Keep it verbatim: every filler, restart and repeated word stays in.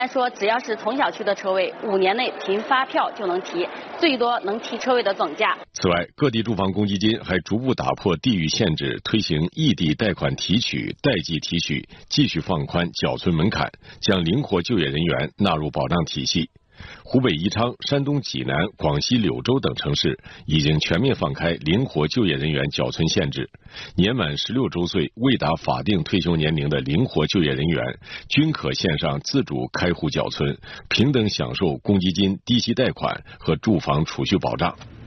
说只要是同小区的车位，五年内凭发票就能提，最多能提车位的总价。 此外，各地住房公积金还逐步打破地域限制，推行异地贷款提取、代际提取，继续放宽缴存门槛，将灵活就业人员纳入保障体系。湖北宜昌、山东济南、广西柳州等城市已经全面放开灵活就业人员缴存限制，年满十六周岁未达法定退休年龄的灵活就业人员均可线上自主开户缴存，平等享受公积金、低息贷款和住房储蓄保障。